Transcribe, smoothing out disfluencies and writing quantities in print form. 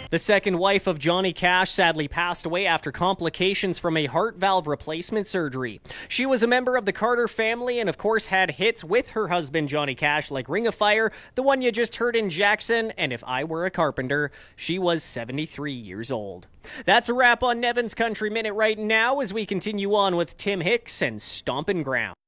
The second wife of Johnny Cash sadly passed away after complications from a heart valve replacement surgery. She was a member of the Carter family and of course had hits with her husband Johnny Cash like Ring of Fire, the one you just heard in Jackson, and If I Were a Carpenter. She was 73 years old. That's a wrap on Nevin's Country Minute right now as we continue on with Tim Hicks and Stompin' Ground.